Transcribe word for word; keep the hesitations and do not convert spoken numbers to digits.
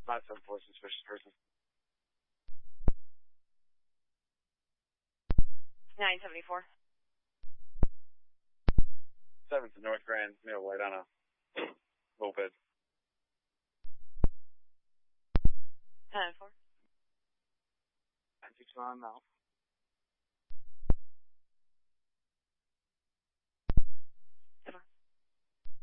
Not some for suspicious person. nine seventy-four. Seventh to North Grand, middle white on a moped. ten four. nine six nine now.